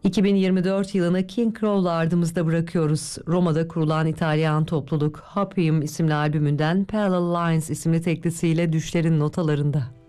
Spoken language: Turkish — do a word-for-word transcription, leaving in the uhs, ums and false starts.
iki bin yirmi dört yılını King Crow'la ardımızda bırakıyoruz. Roma'da kurulan İtalyan topluluk Hopium isimli albümünden Parallel Lines isimli teklisiyle düşlerin notalarında.